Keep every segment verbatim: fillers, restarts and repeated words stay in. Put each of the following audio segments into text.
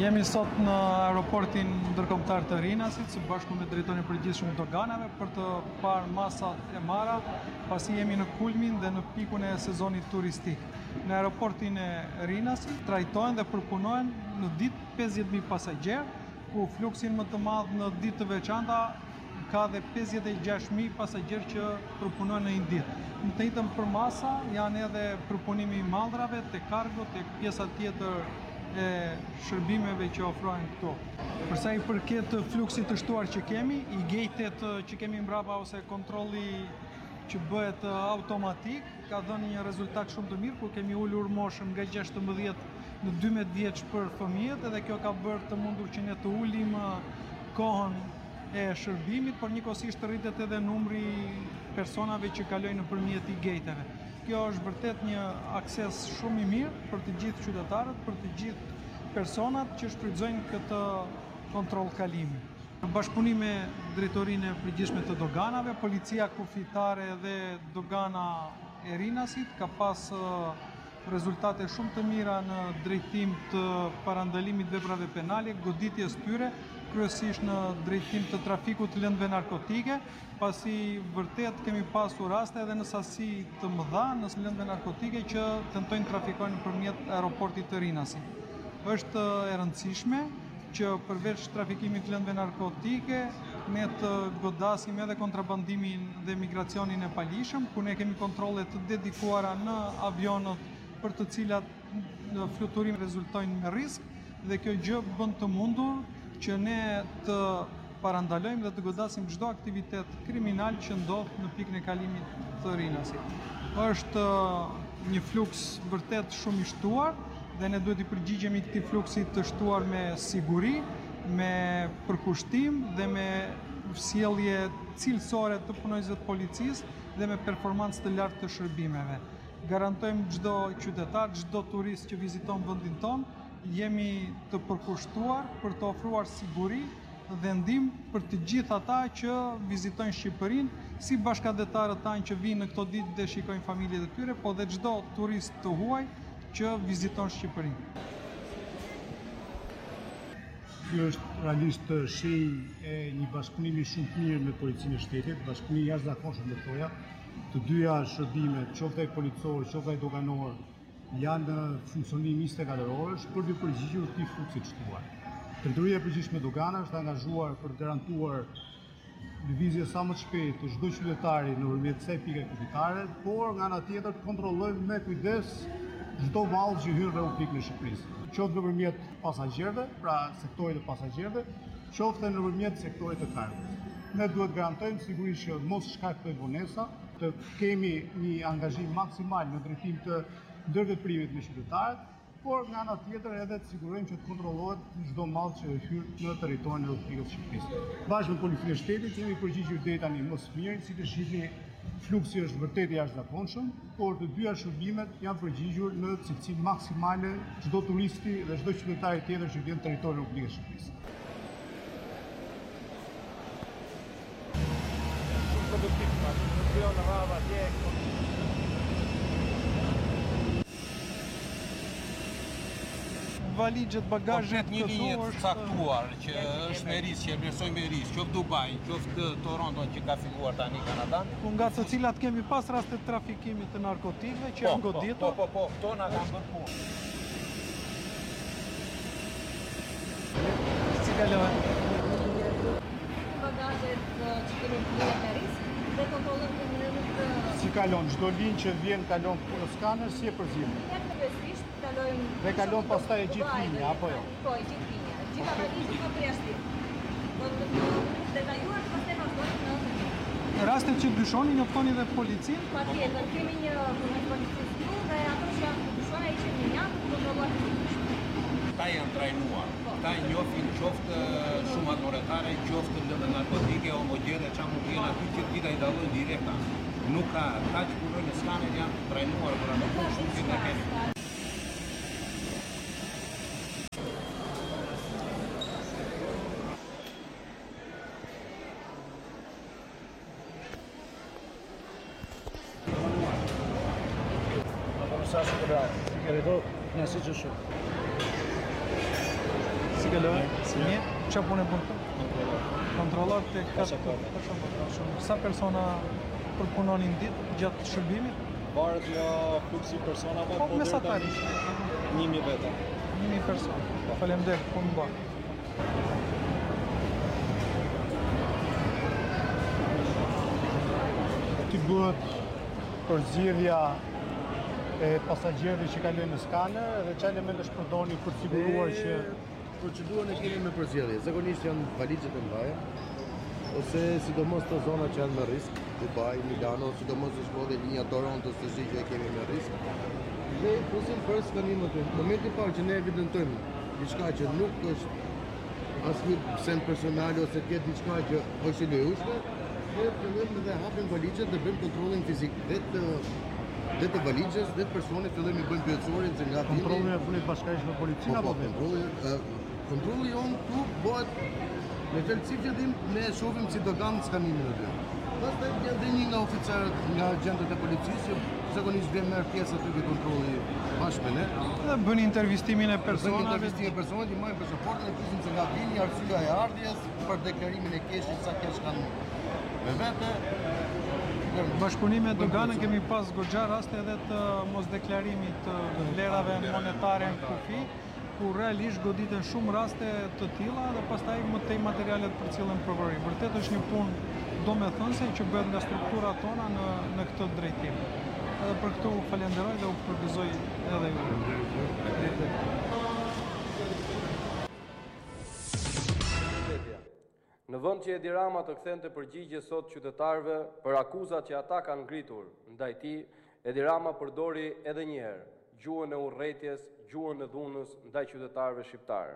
Jemi sot në aeroportin ndërkombëtar të Rinasit së bashku me drejtorin e përgjithshëm të doganave për të parë masat e marra, pasi jemi në kulmin dhe në pikun e sezonit turistik. Në aeroportin e Rinasit trajtohen dhe përpunohen në ditë pesëdhjetë mijë pasagjerë, ku fluksin më të madh në ditë të veçanta ka dhe pesëdhjetë e gjashtë mijë pasagjerë që përpunojnë në një ditë. Në të njëjtën për masa janë edhe përpunimi i mallrave, te kargo, te pjesa tjetër e shërbimeve që ofrohen këtu. Për sa i përket të fluksit të shtuar që kemi, i gejtet që kemi mbrapa ose kontrolli që bëhet automatik, ka dhënë një rezultat shumë të mirë, ku kemi ulur moshën nga gjashtëmbëdhjetë në dymbëdhjetë vjeç për fëmijët, edhe kjo ka bërë të mundur që ne të ulim kohën e shërbimit, por njëkohësisht rritet edhe numri personave që kalojnë nëpërmjet i gejteve. Kjo është vërtet një akses shumë i mirë për të gjithë qytetarët, për të gjithë personat që shfrytëzojnë këtë kontroll kalimi. Në bashkëpunim me drejtorinë e përgjithshme të doganave, Policia Kufitare dhe Dogana e Rinasit ka pas rezultate shumë të mira në drejtim të parandalimit veprave penale, goditjes tyre, kryesisht në drejtim të trafikut të lëndëve narkotike, pasi vërtet kemi pasur raste edhe në sasi të mëdha në lëndëve narkotike që tentojnë trafikojnë nëpërmjet aeroportit të Rinasit. Është e rëndësishme që përveç trafikimit të lëndëve narkotike, ne të godasim edhe kontrabandimin dhe migracionin e palishëm, ku ne kemi kontrole të dedikuara në avionët për të cilat fluturim rezultojnë me risk, dhe kjo gjë bën të mundur që ne të parandalojmë dhe të godasim çdo aktivitet kriminal që ndodh në pikën e kalimit të Rinasit. Është një fluks vërtet shumë i shtuar dhe ne duhet i përgjigjemi këtij fluksi të shtuar me siguri, me përkushtim dhe me sjellje cilësore të punonjësve të policisë dhe me performancë të lartë të shërbimeve. Garantojmë çdo qytetar, çdo turist që viziton vendin tonë, jemi të përkushtuar për të ofruar siguri dhe ndihmë për të gjithë ata që vizitojnë Shqipërinë, si bashkëdhetarët tanë që vinë në këto ditë dhe shikojnë familjet e tyre, po dhe çdo turist të huaj që viziton Shqipërinë. Ky është realisht shenjë e një bashkëpunimi shumë të mirë me Policinë e Shtetit, bashkëpunim i jashtëzakonshëm le thoja. Të dyja shërbimet, qoftë ai policor, qoftë ai doganor, janë në funksionim njëzet e katër orësh për të përgjigjur këtij fluksit të shtuar. Drejtoria e përgjithshme e doganave është angazhuar për të garantuar lëvizje sa më të shpejtë të çdo qytetari nëpërmjet kësaj pike kufitare, por nga ana tjetër të kontrollojmë me kujdes çdo mall që hyn në Republikën e Shqipërisë. Qoftë nëpërmjet pasagjerëve, pra sektorit të pasagjerëve, qoftë nëpërmjet sektorit të kargos. Ne duhet garantojmë sigurisht që mos shkaktojmë vonesa, të kemi një angazhim maksimal në drejtim të ndërveprimit me qytetarët, por nga ana tjetër edhe të sigurojmë që të kontrollohet çdo mall që hyn në territorin e Republikës së Shqipërisë. Bashkë me Policinë e Shtetit jemi përgjigjur deri tani më së miri, si të shihni, fluksi është vërtet i jashtëzakonshëm, por të dyja shërbimet janë përgjigjur në cilësi maksimale çdo turisti dhe çdo qytetari tjetër që vjen në territorin e Republikës së Shqipërisë. Valixhet, bagazhet një linje të caktuar që është me risk, që e vlerësojmë me risk, qoftë Dubai, qoftë Toronto që ka figuar tani Kanadan. Ku nga të cilat kemi pas raste të trafikimit të narkotikëve që janë goditur. Po, po, po, këto na kanë bërë punë. Si kalon? Bagazhet që kemi bërë me risk dhe kontrollojmë në mënyrë të... Si kalon, çdo linjë që vjen kalon në skaner, si e përzim? Kalojmë... Dhe kalon pastaj e gjithë linja, apo jo? Po, e gjithë linja. Gjitha valizhet po përjashtim. Do të detajuar të pastaj vazhdojmë në... Rastet që dyshoni njoftoni dhe policinë? Patjetër, kemi një punës policisë këtu dhe ato që janë të dyshona ishin një janë të kontrolluar. Ta janë trajnuar, ta njohin qoftë shumë autoritare, qoftë lëndë narkotike, homogjene, çka mund të jenë aty që ti ta i dallojnë direkta. Nuk ka, ta që punojnë në skaner janë trajnuar për ato punë shumë që ne kemi. Sa shkëdra, si ke vedo, nësi që shumë. Si Si kaloj? Si mirë? Çfarë punë bën këtu? Kontrollor te Pasaportë. Sa persona përpunonin ditë gjatë shërbimit? Varet nga fluksi i personave, Po po deri mesatarisht. tani një mijë veta. një mijë persona. Faleminderit, punë bën. Ti bëhet përzierja e pasagjerëve që kalojnë në skaner dhe çfarë elementesh përdorni për të siguruar që Procedurën e kemi me përzierje. Zakonisht janë valizhet e mëdha, ose sidomos të zona që janë me risk, Dubai, Milano, sidomos në shkodhe linja Toronto, të zi që e kemi me risk. Ne fusim për skanimin të momentin parë që ne evidentojmë diçka që nuk është asnjë send personale ose të ketë diçka që është e lejueshme, ne fillojmë dhe hapim valizhet dhe bëjmë kontrollin fizik dhe të dhe të valizhes dhe të personit fillojmë i bëjmë pyetësorin se nga vini. kontrolli e punit bashkërisht me policinë Po, apo po, vetë? kontrolli, kontrolli jonë këtu bëhet me felci fillim ne shohim si do kanë skanimin aty. Pastaj vjen dhe një nga oficerët, nga agentët e policisë, që zakonisht vjen merr pjesë aty te kontrolli bashkë me ne. Dhe bën intervistimin e Bëjmë personave. intervistim e personit, i marrim pasaportën e pyesim se nga vini, arsyeja e ardhjes, për deklarimin e keshit, sa kesh kanë me vete. Bashkëpunime doganën kemi pas goxha raste edhe të mosdeklarimit të vlerave monetare në kufi, ku realisht goditen shumë raste të tilla dhe pastaj më tej materialet për cilën prokurori. Vërtet është një punë domethënëse që bëhet nga strukturat tona në në këtë drejtim. Edhe për këtë u falenderoj dhe u përgëzoj edhe ju. Në vend që Edi Rama të kthente përgjigje sot qytetarëve për akuzat që ata kanë ngritur ndaj tij, Edi Rama përdori edhe një herë gjuhën e urrëties, gjuhën e dhunës ndaj qytetarëve shqiptarë.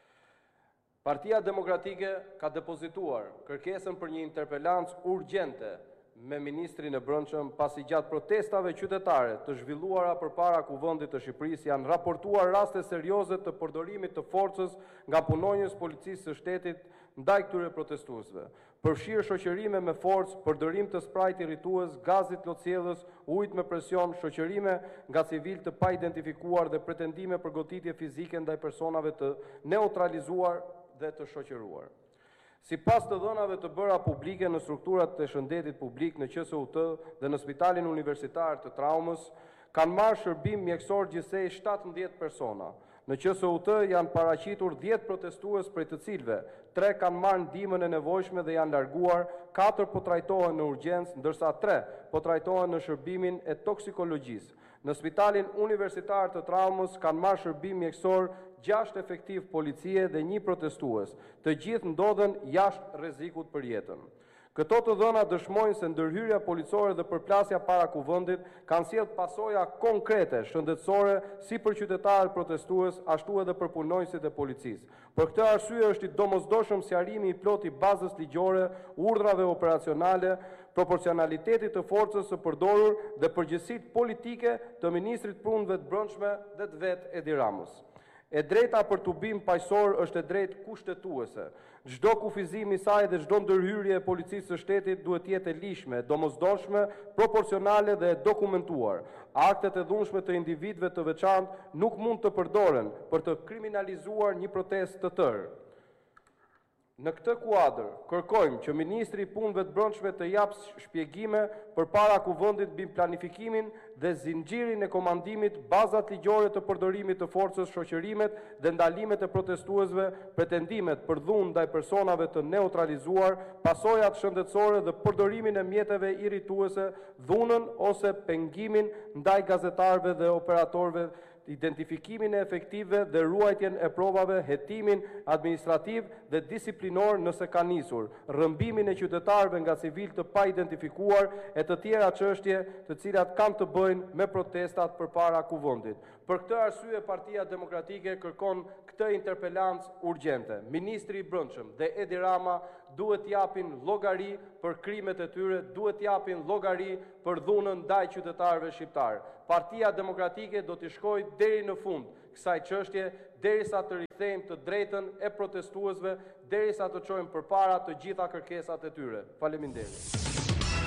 Partia Demokratike ka depozituar kërkesën për një interpelancë urgjente me ministrin e Brendshëm pasi gjatë protestave qytetare të zhvilluara përpara Kuvendit të Shqipërisë janë raportuar raste serioze të përdorimit të forcës nga punonjës policisë së shtetit ndaj këtyre protestuesve. Përfshirë shoqërime me forcë, përdorim të sprajt irritues, gazit lotësjellës, ujit me presion, shoqërime nga civil të pa identifikuar dhe pretendime për goditje fizike ndaj personave të neutralizuar dhe të shoqëruar. Si pas të dhënave të bëra publike në strukturat të shëndetit publik në Q S U T dhe në Spitalin Universitar të Traumës, kanë marrë shërbim mjekësor gjithsej shtatëmbëdhjetë persona. Në Q S U T janë paraqitur dhjetë protestues prej të cilëve, tre kanë marrë ndihmën e nevojshme dhe janë larguar, katër po trajtohen në urgjencë, ndërsa tre po trajtohen në shërbimin e toksikologjisë. Në Spitalin Universitar të Traumës kanë marrë shërbim mjekësor gjashtë efektiv policie dhe një protestues. Të gjithë ndodhen jashtë rrezikut për jetën. Këto të dhëna dëshmojnë se ndërhyrja policore dhe përplasja para Kuvendit kanë sjellë pasoja konkrete shëndetësore si për qytetarët protestues, ashtu edhe për punonjësit e policisë. Për këtë arsye është i domosdoshëm sqarimi i plotë i bazës ligjore, urdhrave operacionale, proporcionalitetit të forcës së përdorur dhe përgjegjësitë politike të ministrit punëve të brendshme dhe të vet Edi Ramës. E drejta për tubim paqësor është e drejtë kushtetuese. Çdo kufizim i saj dhe çdo ndërhyrje e policisë së shtetit duhet të jetë e lishme, domosdoshme, proporcionale dhe e dokumentuar. Aktet e dhunshme të individëve të veçantë nuk mund të përdoren për të kriminalizuar një protestë të tërë. Në këtë kuadër, kërkojmë që Ministri i Punëve të Brendshme të japë shpjegime përpara Kuvendit mbi planifikimin dhe zinxhirin e komandimit, bazat ligjore të përdorimit të forcës, shoqërimet dhe ndalimet e protestuesve, pretendimet për dhunë ndaj personave të neutralizuar, pasojat shëndetësore dhe përdorimin e mjeteve irrituese, dhunën ose pengimin ndaj gazetarëve dhe operatorëve, identifikimin e efektive dhe ruajtjen e provave, hetimin administrativ dhe disiplinor nëse ka nisur, rrëmbimin e qytetarëve nga civil të pa identifikuar e të tjera çështje të cilat kanë të bëjnë me protestat përpara Kuvendit. Për këtë arsye Partia Demokratike kërkon këtë interpelancë urgjente. Ministri i Brendshëm dhe Edi Rama duhet t'japin llogari për krimet e tyre, duhet t'japin llogari për dhunën ndaj qytetarëve shqiptar. Partia Demokratike do t'i shkojë deri në fund kësaj çështje, derisa të rikthejmë të drejtën e protestuesve, derisa të çojmë përpara të gjitha kërkesat e tyre. Faleminderit.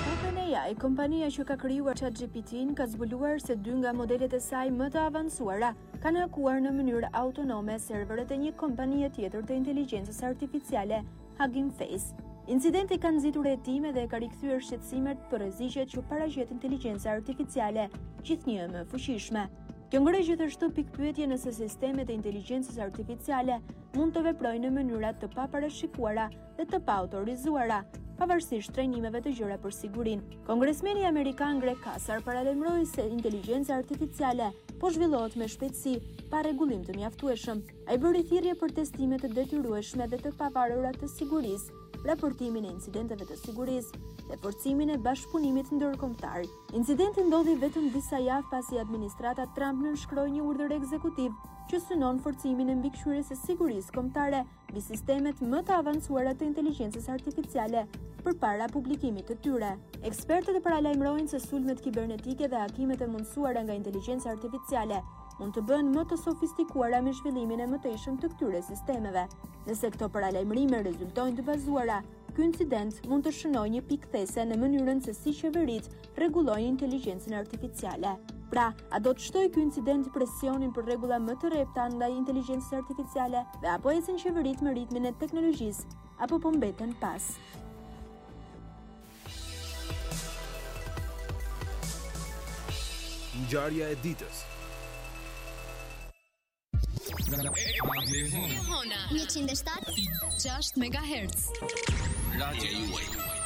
OpenAI, kompania që ka krijuar ChatGPT-n, ka zbuluar se dy nga modelet e saj më të avancuara kanë hakuar në mënyrë autonome serverët e një kompanie tjetër të inteligjencës artificiale, Hugging Face. Incidenti ka nxitur hetime dhe ka rikthyer shqetësimet për rreziqet që paraqet inteligjenca artificiale, gjithnjë më fuqishme. Kjo ngre gjithashtu pikpyetje nëse sistemet e inteligjencës artificiale mund të veprojnë në mënyra të paparashikuara dhe të paautorizuara, pavarësisht trajnimeve të gjëra për sigurinë. Kongresmeni amerikan Greg Casar paralajmëroi se inteligjenca artificiale po zhvillohet me shpejtësi pa rregullim të mjaftueshëm. Ai bëri thirrje për testime të detyrueshme dhe të pavarura të sigurisë, raportimin e incidenteve të sigurisë dhe forcimin e bashkëpunimit ndërkombëtar. Incidenti ndodhi vetëm disa javë pasi administrata Trump nënshkroi një urdhër ekzekutiv që synon forcimin e mbikëqyrjes së sigurisë kombëtare mbi sistemet më të avancuara të inteligjencës artificiale përpara publikimit të tyre. Ekspertët e paralajmërojnë se sulmet kibernetike dhe hakimet e mundësuara nga inteligjenca artificiale mund të bëhen më të sofistikuara me zhvillimin e mëtejshëm të këtyre sistemeve. Nëse këto paralajmërime rezultojnë të bazuara, ky incident mund të shënojë një pikë these në mënyrën se si qeveritë rregullojnë inteligjencën artificiale. Pra, a do të shtojë ky incident presionin për rregulla më të repta ndaj inteligjencës artificiale dhe apo ecën qeveritë me ritmin e teknologjisë, apo po mbeten pas? Ngjarja e ditës. njëqind e shtatë e gjashtë megahertz. Radio juaj.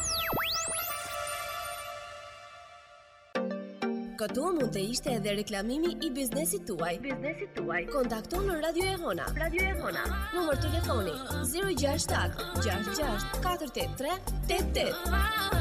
Këtu mund të ishte edhe reklamimi i biznesit tuaj. Biznesit tuaj. Kontakto në Radio Ehona. Radio Ehona. Numër telefoni zero gjasht shtat gjasht gjasht katër tetë tre tetë tetë.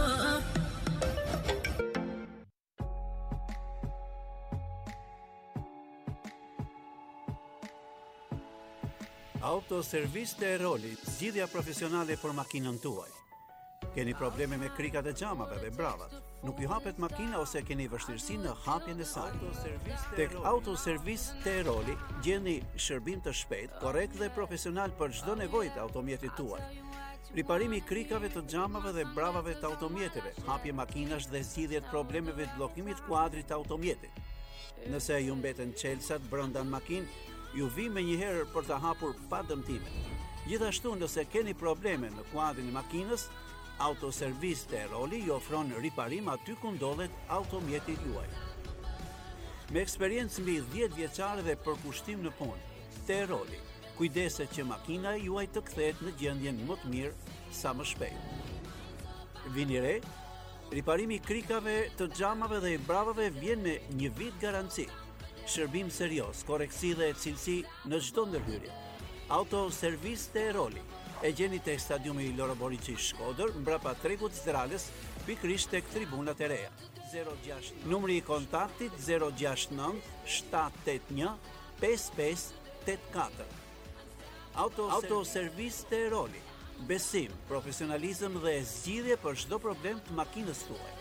Autoservis Teroli, zgjidhja profesionale për makinën tuaj. Keni probleme me krikat e xhamave dhe bravat, nuk ju hapet makina ose keni vështirësi në hapjen e saj. Tek Autoservis Teroli gjeni shërbim të shpejtë, korrekt dhe profesional për çdo nevojë të automjetit tuaj. Riparimi i krikave të xhamave dhe bravave të automjeteve, hapje makinash dhe zgjidhje të problemeve të bllokimit kuadrit të automjetit. Nëse ju mbeten çelësat brenda në makinë, ju vi me njëherë për të hapur pa dëmtime. Gjithashtu, nëse keni probleme në kuadrin e makinës, Autoservis Teroli ju ofron riparim aty ku ndodhet automjeti juaj. Me eksperiencë mbi dhjetë vjeçare dhe përkushtim në punë, Teroli kujdeset që makina juaj të kthehet në gjendjen më të mirë sa më shpejt. Vini re, riparimi i krikave të xhamave dhe i bravave vjen me një vit garanci. Shërbim serioz, koreksi dhe cilësi në çdo ndërhyrje. Autoservis Teroli e gjeni tek stadiumi i Loro Boriçi Shkodër, mbrapa tregut Zdralës, pikërisht tek tribunat e reja. zero gjasht Numri i kontaktit zero gjasht nëntë shtat tetë një pesë pesë tetë katër. Autoservis Teroli. Besim, profesionalizëm dhe zgjidhje për çdo problem të makinës tuaj.